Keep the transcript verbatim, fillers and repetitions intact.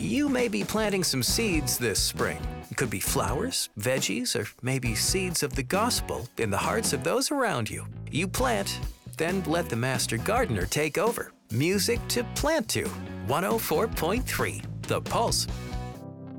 You may be planting some seeds this spring. It could be flowers, veggies, or maybe seeds of the gospel in the hearts of those around you. You plant, then let the master gardener take over. Music to plant to. one oh four point three, The Pulse.